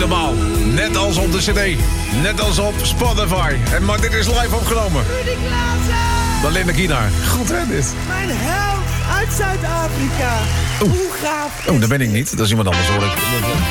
normaal. Net als op de CD. Net als op Spotify. Maar dit is live opgenomen. Rudy Klaassen! Dan Linda Kienaar. Goed hè dit? Mijn held uit Zuid-Afrika. Hoe gaaf is dat ben ik niet. Dat is iemand anders hoor ik.